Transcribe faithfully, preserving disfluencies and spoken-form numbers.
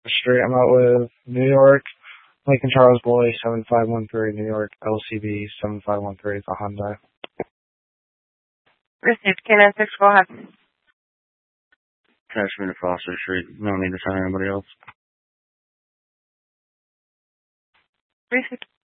Street. I'm out with New York, Lincoln Charles Boy, seven five one three, New York, L C B, seven five one three, the Hyundai. Received, K nine six, go ahead. Catch me to Foster Street. No need to send anybody else. Received.